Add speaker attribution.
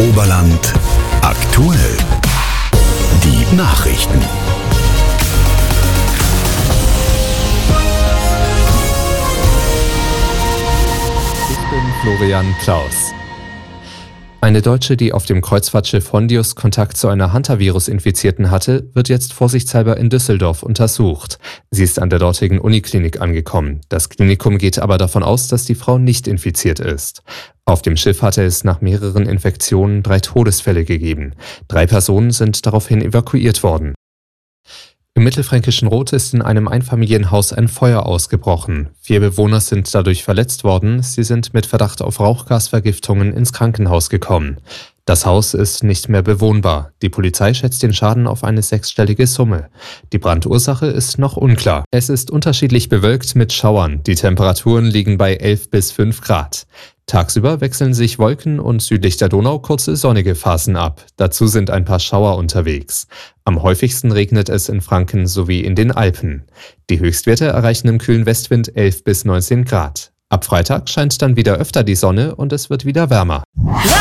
Speaker 1: Oberland aktuell. Die Nachrichten.
Speaker 2: Ich bin Florian Klaus. Eine Deutsche, die auf dem Kreuzfahrtschiff Hondius Kontakt zu einer Hantavirus-Infizierten hatte, wird jetzt vorsichtshalber in Düsseldorf untersucht. Sie ist an der dortigen Uniklinik angekommen. Das Klinikum geht aber davon aus, dass die Frau nicht infiziert ist. Auf dem Schiff hatte es nach mehreren Infektionen 3 Todesfälle gegeben. 3 Personen sind daraufhin evakuiert worden. Im mittelfränkischen Roth ist in einem Einfamilienhaus ein Feuer ausgebrochen. 4 Bewohner sind dadurch verletzt worden. Sie sind mit Verdacht auf Rauchgasvergiftungen ins Krankenhaus gekommen. Das Haus ist nicht mehr bewohnbar. Die Polizei schätzt den Schaden auf eine 6-stellige Summe. Die Brandursache ist noch unklar. Es ist unterschiedlich bewölkt mit Schauern. Die Temperaturen liegen bei 11 bis 5 Grad. Tagsüber wechseln sich Wolken und südlich der Donau kurze sonnige Phasen ab. Dazu sind ein paar Schauer unterwegs. Am häufigsten regnet es in Franken sowie in den Alpen. Die Höchstwerte erreichen im kühlen Westwind 11 bis 19 Grad. Ab Freitag scheint dann wieder öfter die Sonne und es wird wieder wärmer.